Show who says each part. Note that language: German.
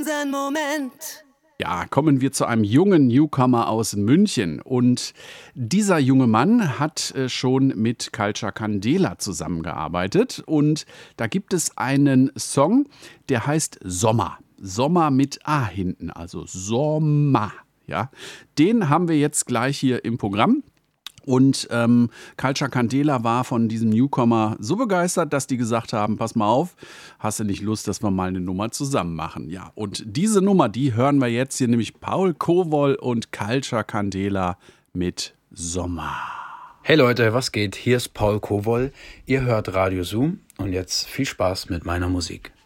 Speaker 1: Moment.
Speaker 2: Ja, kommen wir zu einem jungen Newcomer aus München. Und dieser junge Mann hat schon mit Culture Candela zusammengearbeitet. Und da gibt es einen Song, der heißt Sommer. Sommer mit A hinten, also Sommer. Ja, den haben wir jetzt gleich hier im Programm. Und Culture Candela war von diesem Newcomer so begeistert, dass die gesagt haben, pass mal auf, hast du nicht Lust, dass wir mal eine Nummer zusammen machen? Ja, und diese Nummer, die hören wir jetzt hier, nämlich Paul Kowol und Culture Candela mit Sommer.
Speaker 3: Hey Leute, was geht? Hier ist Paul Kowol. Ihr hört Radio Zoom und jetzt viel Spaß mit meiner Musik.